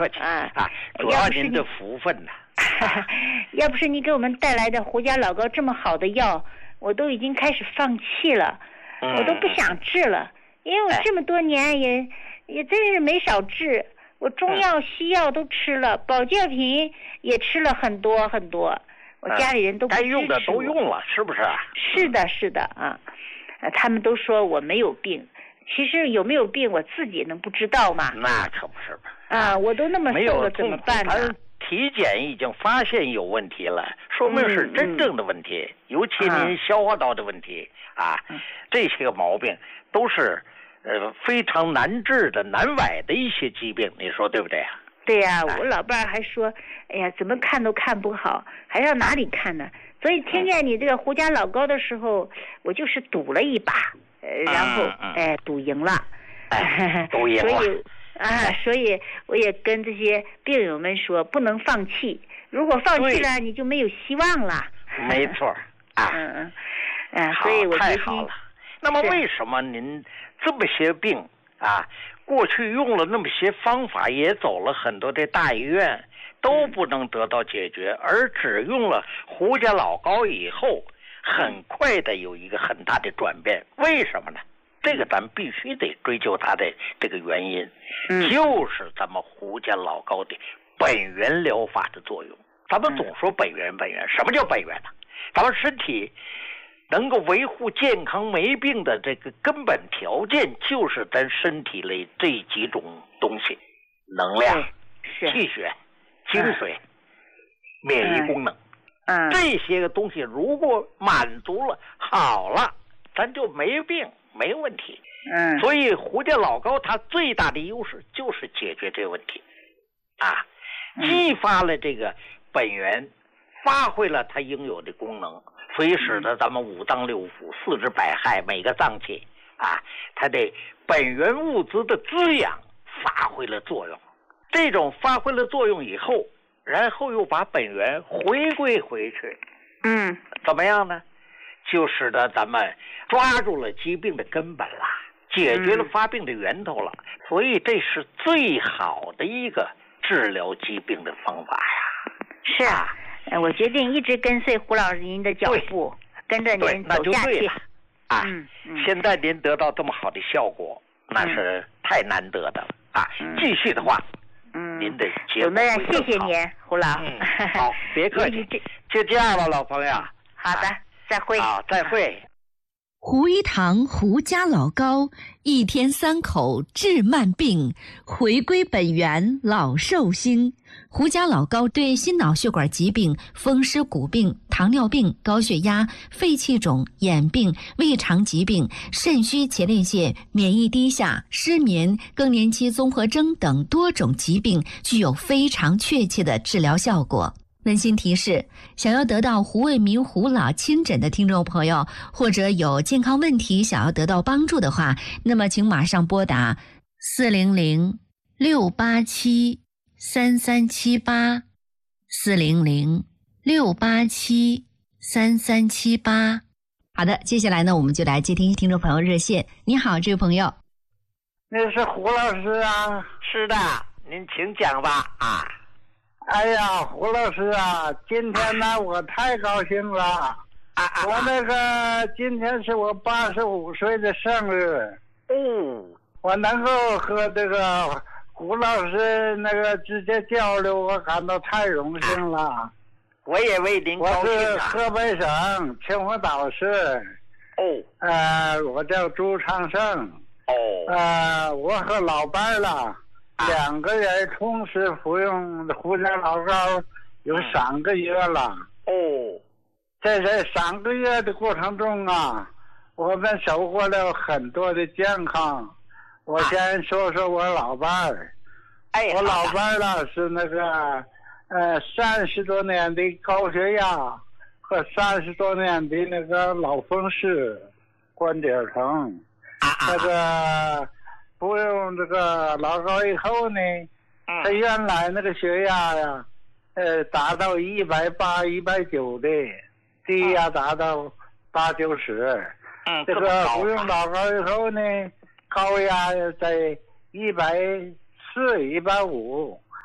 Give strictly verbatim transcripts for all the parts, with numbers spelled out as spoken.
客气啊啊，主要您的福分呢、 啊。要不是你给我们带来的胡家老高这么好的药，我都已经开始放弃了， 嗯、 我都不想治了，因为我这么多年也、哎、也真是没少治，我中药、嗯、西药都吃了，保健品也吃了很多很多，我家里人都不支持我、 该用的都用了，是不是？ 是的，是的啊，他们都说我没有病。其实有没有病我自己能不知道吗？ 那可不是吧！ 啊，我都那么瘦了，怎么办呢？ 体检已经发现有问题了，说明是真正的问题，嗯、尤其您消化道的问题、嗯、啊，这些个毛病都是呃非常难治的、难崴的一些疾病，你说对不对啊？ 对呀、啊，我老伴儿还说，哎呀，怎么看都看不好，还让哪里看呢？所以听见你这个胡家老高的时候，我就是赌了一把。然后、嗯嗯、哎赌赢了， 哎、赌赢了， 所以啊，所以我也跟这些病友们说，不能放弃。如果放弃了，你就没有希望了。 没错啊， 嗯嗯嗯，所以我太好了。那么为什么您这么些病啊，过去用了那么些方法，也走了很多的大医院，都不能得到解决，嗯、而只用了胡家老高以后？很快的有一个很大的转变，为什么呢？这个咱必须得追究它的这个原因，嗯、就是咱们胡家老高的本源疗法的作用。咱们总说本源本源，什么叫本源呢？咱们身体能够维护健康没病的这个根本条件，就是咱身体里这几种东西：能量、气血、精髓、嗯、免疫功能。 嗯， 这些个东西如果满足了，好了，咱就没病，没问题。 嗯， 所以胡家老高它最大的优势就是解决这个问题，啊，激发了这个本源，发挥了它应有的功能，所以使得咱们五脏六腑、四肢百骸每个脏器啊，它的本源物质的滋养发挥了作用。这种发挥了作用以后。然后又把本源回归回去， 嗯， 怎么样呢？就使得咱们抓住了疾病的根本了，解决了发病的源头了。嗯、所以这是最好的一个治疗疾病的方法呀。 是啊，我决定一直跟随胡老师您的脚步，跟着您走下去。 啊、嗯嗯，现在您得到这么好的效果，那是太难得的了、嗯、啊！继续的话。 嗯， 您的有的人谢谢您，胡老。 嗯，好，别客气，就这样了，老朋友。 好的，再会。 好，再会。 胡一堂胡家老高，一天三口治慢病，回归本源老寿星。胡家老高对心脑血管疾病、风湿骨病、糖尿病、高血压、肺气肿、眼病、胃肠疾病、肾虚前列腺、免疫低下、失眠、更年期综合征等多种疾病具有非常确切的治疗效果。温馨提示，想要得到胡卫民胡老亲诊的听众朋友，或者有健康问题想要得到帮助的话，那么请马上拨打四零零六八七三三七八，四零零六八七三三七八。好的，接下来呢，我们就来接听听众朋友热线。你好，这位朋友。 那是胡老师啊？ 是的，您请讲吧啊。 哎呀，胡老师啊，今天呢我太高兴了，啊啊、我那个今天是我八十五岁的生日， 哦， 我能够和这个胡老师那个直接交流，我感到太荣幸了。啊、 我也为您高兴、啊。 我是河北省秦皇岛市， 哦， 呃，我叫朱长胜， 哦， 呃，我和老伴儿了。两个人同时服用胡家老高有三个月了。 哦， 在这三个月的过程中啊，我们收获了很多的健康。我先说说我老伴儿。 哎， 我老伴儿呢是那个呃三十多年的高血压和三十多年的那个脑风湿、关节疼，那个。服用这个老高以后呢，他原来那个血压呀，呃，达到一百八、一百九的，低压达到八九十。 嗯， 这个服用老高以后呢，高压在一百四、一百五，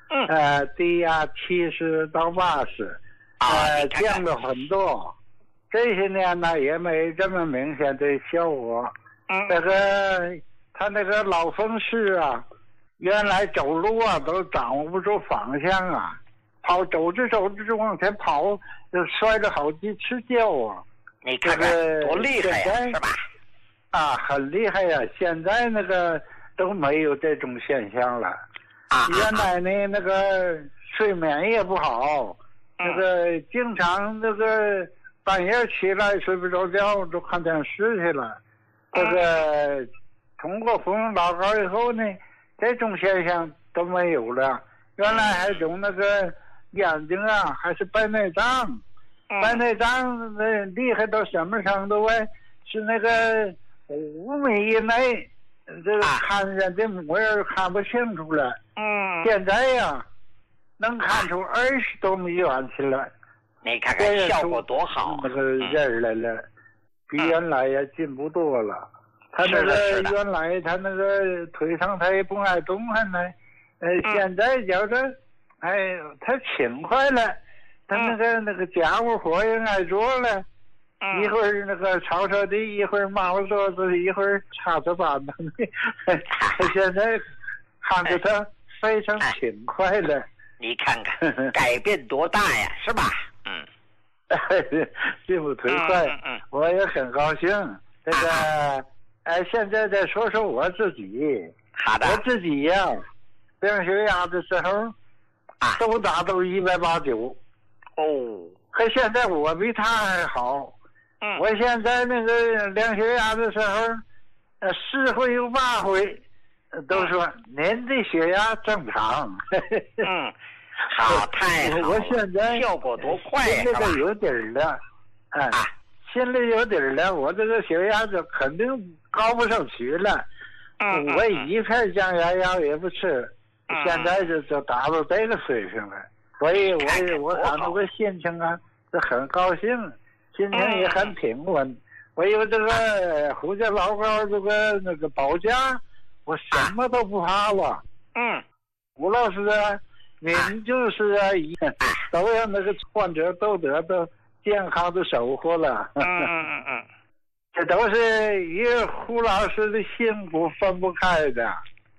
嗯， 呃，低压七十到八十，呃，降了很多。这些年呢，也没这么明显的效果。 嗯， 这个他那个老风湿啊，原来走路啊都掌握不住方向啊，跑走着走着就往前跑，就摔了好几次跤啊。 你看看多厉害呀，是吧？ 啊，很厉害呀！现在那个都没有这种现象了。 啊， 原来呢，那个睡眠也不好， 嗯、 那个经常那个半夜起来睡不着觉，就看电视去了。这个、嗯、通过服用老膏以后呢，这种现象都没有了。原来还有那个眼睛啊，还是白内障， 嗯、 白内障那厉害到什么程度啊？是那个五米以内，这个看人的模样看不清楚了。 嗯， 现在呀，能看出二十多米远去了。 你看看效果多好， 那个人来了，嗯、比原来也进步多了。他那个原来他那个腿上他也不爱动弹呢，呃， 嗯、 现在觉得，哎，他轻快了，他那个、嗯、那个家务活也爱做了。 嗯、 一会儿那个扫扫地，一会儿抹桌子，一会儿擦擦板凳。现在看着他非常勤快了。 你看看改变多大呀，是吧？嗯， 进步忒快， 嗯嗯、 我也很高兴。这个，哎、啊，现在再说说我自己。 好的。 我自己呀，量血压的时候， 啊， 都达到一百八九。 哦。 可现在我比他还好。 嗯， 我现在那个量血压的时候，呃，十回有八回，都说您的血压正常。 嗯，好，太好了。 我现在效果多快呀， 心里都有底儿了，哎，啊、心里有底儿了，我这个血压就肯定高不上去了。 嗯， 我一片降压药也不吃， 嗯、 现在就就达到这个水平了。所以我我感到个心情啊，是很高兴。心情也很平稳，嗯、我有这个胡家老高这个那个保驾，我什么都不怕了。 嗯， 吴老师啊，您就是啊，都让那个患者都得到健康的收获了。 嗯嗯嗯， 这都是与胡老师的辛苦分不开的。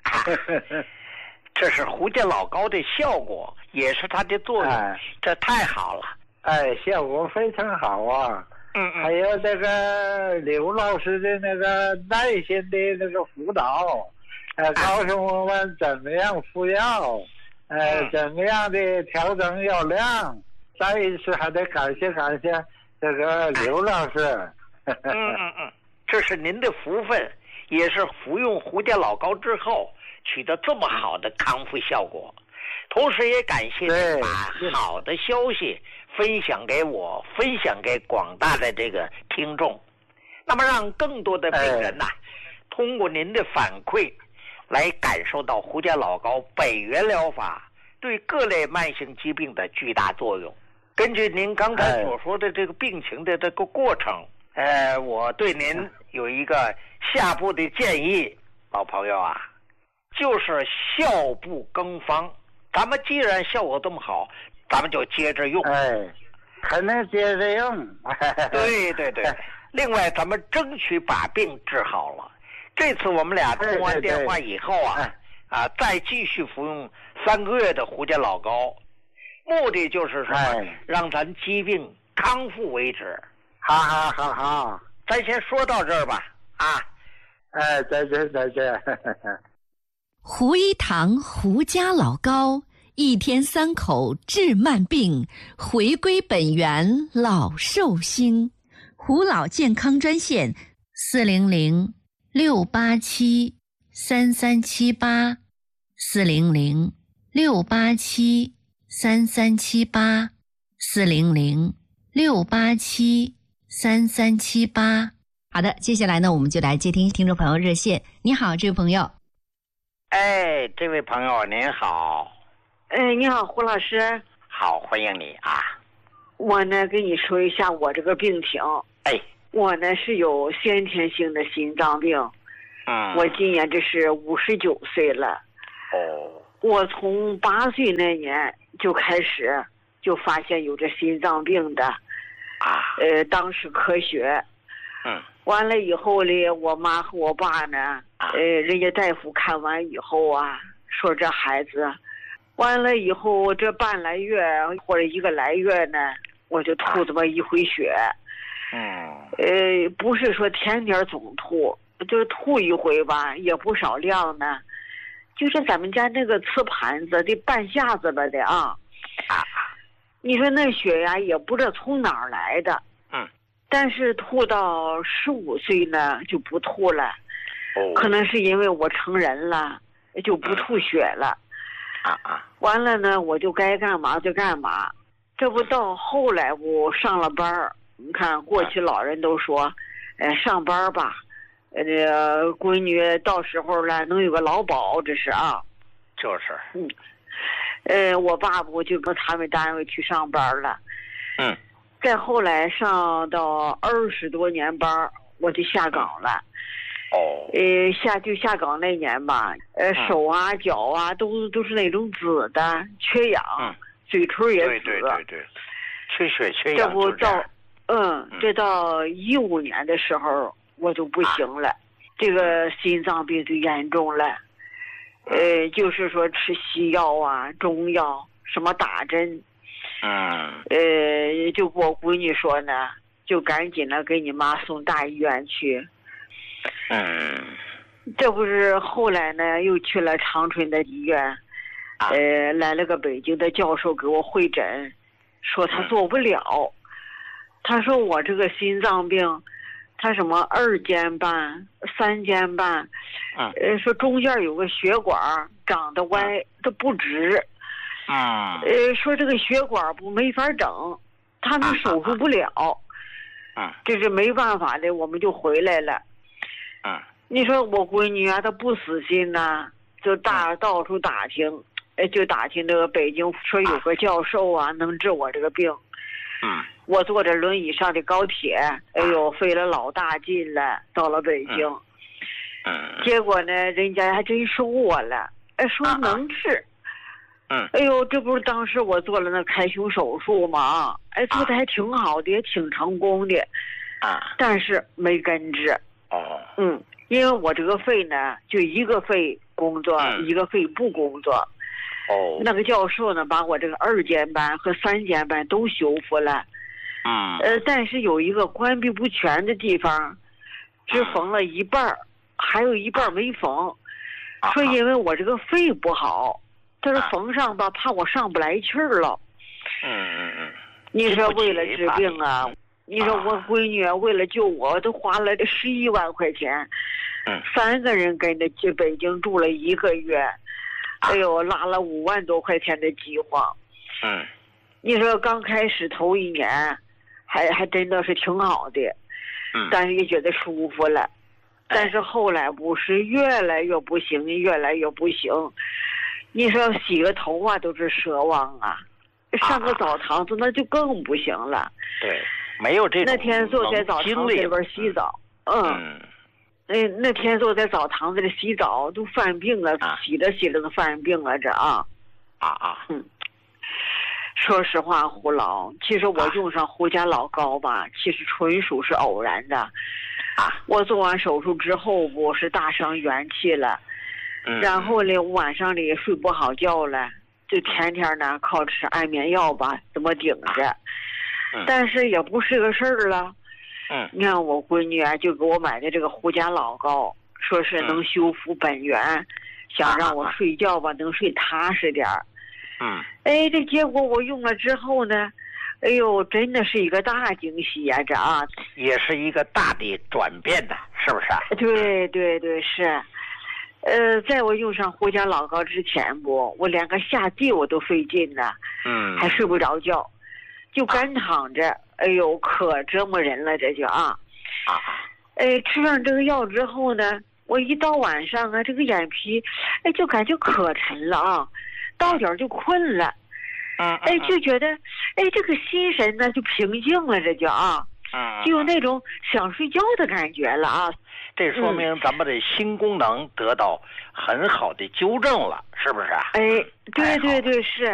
这是胡家老高的效果，也是他的作用，哎、这太好了。 哎，效果非常好啊！ 嗯嗯， 还有这个刘老师的那个耐心的那个辅导，呃，告诉我们怎么样服药，呃， 嗯、 怎么样的调整药量。再一次还得感谢感谢这个刘老师。 嗯嗯嗯，这是您的福分，也是服用胡家老膏之后取得这么好的康复效果。同时也感谢您把好的消息分享给我，分享给广大的这个听众，那么让更多的病人呐、啊，通过您的反馈来感受到胡家老膏北元疗法对各类慢性疾病的巨大作用。根据您刚才所说的这个病情的这个过程，呃，我对您有一个下步的建议，老朋友啊，就是效不更方。咱们既然效果这么好，咱们就接着用。 哎，肯定接着用。 对对对。另外，咱们争取把病治好了。这次我们俩通完电话以后啊， 对对对啊，再继续服用三个月的胡家老膏，目的就是什么？ 哎、 让咱疾病康复为止。 好好好好， 咱先说到这儿吧。啊， 哎，再见再见。 胡一堂胡家老膏，一天三口治慢病，回归本源老寿星。胡老健康专线四零零六八七三三七八四零零六八七三三七八四零零六八七三三七八。好的，接下来呢，我们就来接听听众朋友热线。你好，这位朋友。 哎，这位朋友您好。 哎，你好，胡老师。 好，欢迎你啊。 我呢跟你说一下我这个病情。 哎， 我呢是有先天性的心脏病。 嗯。 我今年这是五十九岁了。 哦。 我从八岁那年就开始就发现有这心脏病的， 啊， 呃，当时科学， 嗯， 完了以后呢，我妈和我爸呢，呃，人家大夫看完以后啊，说这孩子，完了以后这半来月或者一个来月呢，我就吐这么一回血， 嗯， 呃，不是说天天总吐，就是吐一回吧，也不少量呢。就是咱们家那个瓷盘子的半下子吧的啊， 啊， 你说那血呀也不知道从哪儿来的， 嗯， 但是吐到十五岁呢就不吐了， 哦， 可能是因为我成人了，就不吐血了， 啊啊， 完了呢我就该干嘛就干嘛，这不到后来我上了班儿，你看过去老人都说，呃上班吧。呃，这个闺女到时候了能有个劳保，这是啊， 就是， 嗯，呃，我爸爸就跟他们单位去上班了， 嗯， 再后来上到二十多年班，我就下岗了， 哦， 呃，下就下岗那年吧，呃，手啊脚啊都都是那种紫的，缺氧， 嗯， 嘴唇也紫， 对对对对，缺血缺氧， 这不到，嗯，这到一五年的时候。我就不行了，这个心脏病就严重了，呃，就是说吃西药啊、中药，什么打针， 嗯， 呃，就跟我闺女说呢，就赶紧的给你妈送大医院去。 嗯， 这不是后来呢，又去了长春的医院，呃，来了个北京的教授给我会诊，说他做不了，他说我这个心脏病。他什么二尖瓣、三尖瓣，呃，说中间有个血管长得歪，它不直， 嗯， 呃，说这个血管不没法整，他们手术不了， 嗯， 这是没办法的，我们就回来了， 嗯， 你说我闺女啊，她不死心呐，就大到处打听，呃，就打听这个北京说有个教授啊，能治我这个病。 嗯， 我坐着轮椅上的高铁，哎呦，费了老大劲了，到了北京， 嗯， 结果呢，人家还真收我了，哎，说能治， 嗯， 哎呦，这不是当时我做了那开胸手术吗？哎，做的还挺好的，也挺成功的， 啊， 但是没根治， 哦， 嗯，因为我这个肺呢，就一个肺工作，一个肺不工作。 哦， 那个教授呢，把我这个二尖瓣和三尖瓣都修复了， 嗯， 呃，但是有一个关闭不全的地方，只缝了一半儿，还有一半儿没缝，说因为我这个肺不好，他说缝上吧，怕我上不来气儿了。 嗯嗯嗯， 你说为了治病啊，你说我闺女为了救我，都花了这十一万块钱， 嗯， 三个人跟着去北京住了一个月。哎呦，拉了五万多块钱的饥荒。 嗯， 你说刚开始头一年，还还真的是挺好的， 嗯， 但是也觉得舒服了。但是后来不是越来越不行，越来越不行。你说洗个头啊都是奢望啊，上个澡堂子那就更不行了。 对，没有这种那天坐在澡堂子里边洗澡，嗯。那那天坐在澡堂子里洗澡都犯病了，啊、洗着洗着都犯病了，这啊啊啊！ 嗯，说实话，胡老，其实我用上胡家老膏吧，啊、其实纯属是偶然的。 啊， 我做完手术之后，我是大伤元气了， 嗯， 然后呢，晚上里也睡不好觉了，就天天呢靠吃安眠药吧，怎么顶着， 嗯、 但是也不是个事儿了。 嗯， 你看我闺女啊，就给我买的这个胡家老膏，说是能修复本源，嗯、想让我睡觉吧，啊、能睡踏实点儿。 嗯， 哎，这结果我用了之后呢，哎呦，真的是一个大惊喜呀、啊！这啊， 也是一个大的转变的，是不是？ 对对对，是。呃，在我用上胡家老膏之前不，我连个下地我都费劲呢， 嗯， 还睡不着觉，就干躺着。啊哎呦，可折磨人了，这就啊， 啊， 哎，吃上这个药之后呢，我一到晚上啊，这个眼皮，哎，就感觉可沉了啊，到点就困了， 嗯， 哎，就觉得，哎，这个心神呢就平静了，这就啊， 嗯， 就有那种想睡觉的感觉了啊。 这说明咱们的心功能得到很好的纠正了，是不是啊？ 哎，对对对，是。